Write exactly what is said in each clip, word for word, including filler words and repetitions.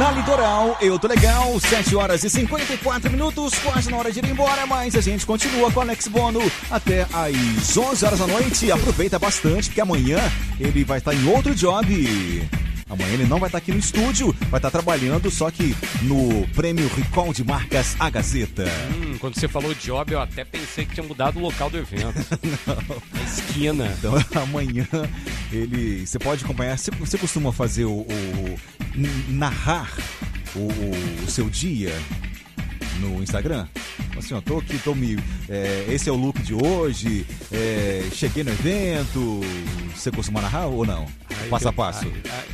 Na Litoral, eu tô legal, sete horas e cinquenta e quatro minutos, quase na hora de ir embora, mas a gente continua com o Alex Bono até às onze horas da noite. Aproveita bastante, porque amanhã ele vai estar em outro job. Amanhã ele não vai estar aqui no estúdio, vai estar trabalhando, só que no Prêmio Recall de Marcas A Gazeta. Hum, quando você falou job, eu até pensei que tinha mudado o local do evento. Não. Na esquina. Então amanhã ele... Você pode acompanhar, você, você costuma fazer o... o narrar o, o seu dia no Instagram? Assim, ó, tô aqui, tô me... É, esse é o look de hoje, é, cheguei no evento, você costuma narrar ou não? Ai, passo a passo. Ai, ai,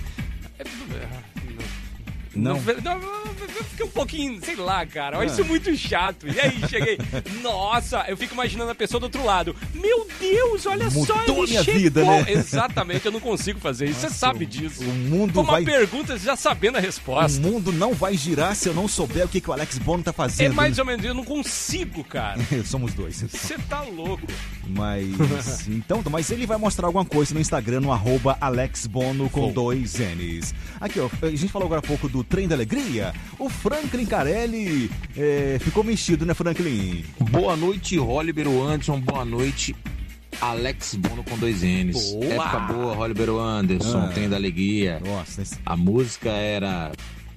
não. Não, não, eu fiquei um pouquinho, sei lá, cara, eu acho isso muito chato. E aí, cheguei, nossa, eu fico imaginando a pessoa do outro lado. Meu Deus, olha Mudou só, ele minha chegou. vida, né? Exatamente, eu não consigo fazer isso, Nossa, você sabe disso. O mundo Foi uma vai... pergunta já sabendo a resposta. O mundo não vai girar se eu não souber o que, que o Alex Bono tá fazendo. É mais ou menos, eu não consigo, cara. Somos dois. Então. Você tá louco. Mas, então, mas ele vai mostrar alguma coisa no Instagram, no arroba Alex Bono com oh. dois N's. Aqui, ó, a gente falou agora há pouco do Trem da Alegria. O Franklin Carelli é, ficou mexido, né, Franklin? Boa noite, Holliber Anderson. Boa noite, Alex Bono com dois N's. Boa. Época boa, Holliber Anderson, ah. Trem da Alegria. Nossa, esse... A música era...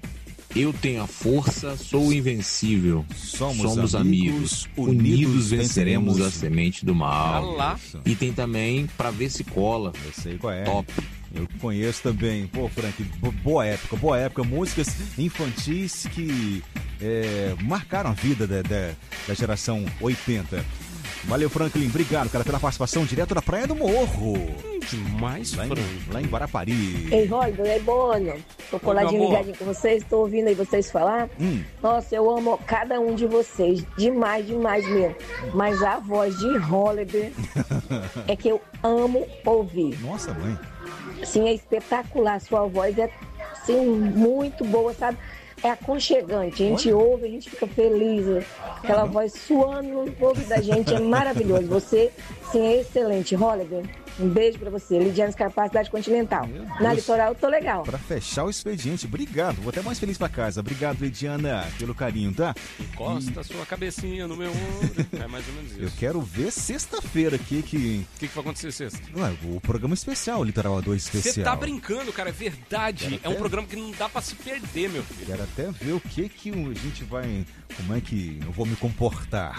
Eu tenho a força, sou invencível. Somos, Somos amigos, amigos, unidos, unidos venceremos, venceremos a semente do mal. Ah lá. E tem também Pra Ver Se Cola. Eu sei qual é. Top. Eu conheço também. Pô, Frank, boa época, boa época. Músicas infantis que é, marcaram a vida da, da, da geração oitenta. Valeu, Franklin. Obrigado, cara, pela participação direto da Praia do Morro. Hum, demais, lá em, lá em Guarapari. Ei, Roger, é Bono. Tô coladinho ligadinho com vocês, tô ouvindo aí vocês falar. Hum. Nossa, eu amo cada um de vocês. Demais, demais mesmo. Mas a voz de Holliber é que eu amo ouvir. Nossa, mãe. Sim, é espetacular. Sua voz é, sim, muito boa, sabe? É aconchegante, a gente Olha. ouve, a gente fica feliz, aquela uhum. voz suando no ouvido da gente, é maravilhoso. Você, sim, é excelente. Holliber, um beijo pra você. Lidiane Scarpa, Cidade Continental. Na Litoral, eu tô legal. Pra fechar o expediente, obrigado. Vou até mais feliz pra casa. Obrigado, Lidiana, pelo carinho, tá? Encosta a e... sua cabecinha no meu ombro. É mais ou menos isso. Eu quero ver sexta-feira aqui que... O que, que vai acontecer sexta? Ué, o programa especial, o Litoral A dois especial. Você tá brincando, cara, é verdade. Quero é até... um programa que não dá pra se perder, meu filho. Quero até ver o que que a gente vai... Como é que eu vou me comportar.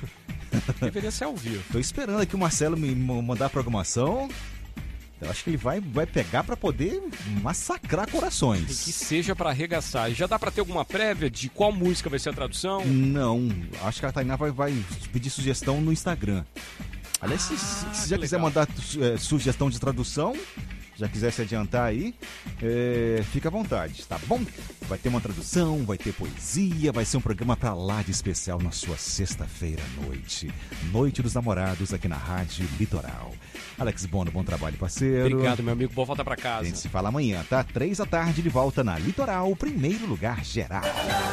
Deveria ser ao vivo. Tô esperando aqui o Marcelo me mandar a programação. Eu acho que ele vai, vai pegar pra poder massacrar corações. E que seja pra arregaçar. Já dá pra ter alguma prévia de qual música vai ser a tradução? Não, acho que a Tainá vai, vai pedir sugestão no Instagram. Aliás, ah, se, se já quiser legal. mandar é, sugestão de tradução, já quiser se adiantar aí, é, fica à vontade, tá bom? Vai ter uma tradução, vai ter poesia, vai ser um programa pra lá de especial na sua sexta-feira à noite. Noite dos Namorados aqui na Rádio Litoral. Alex Bono, bom trabalho, parceiro. Obrigado, meu amigo. Boa volta pra casa. A gente se fala amanhã, tá? Três da tarde de volta na Litoral, primeiro lugar geral.